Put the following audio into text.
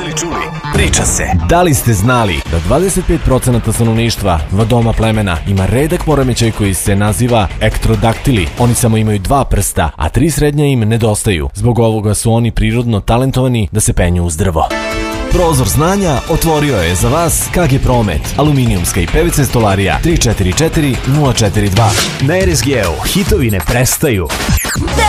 čuli, priča se. Da li ste znali da 25% stanovništva vadoma plemena ima redak poremećaj koji se naziva ektrodaktili? Oni samo imaju 2 prsta, a 3 srednja im nedostaju. Zbog ovoga su oni prirodno talentovani da se penju uz drvo. Prozor znanja otvorio je za vas KG Promet, aluminijumska i PVC stolarija 344 042. Na RSG-u hitovi ne prestaju.